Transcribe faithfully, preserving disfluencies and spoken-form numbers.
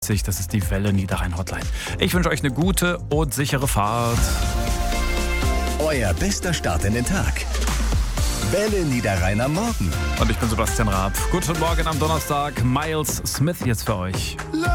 Das ist die Welle Niederrhein Hotline. Ich wünsche euch eine gute und sichere Fahrt. Euer bester Start in den Tag. Welle Niederrhein am Morgen. Und ich bin Sebastian Raab. Guten Morgen am Donnerstag. Miles Smith jetzt für euch.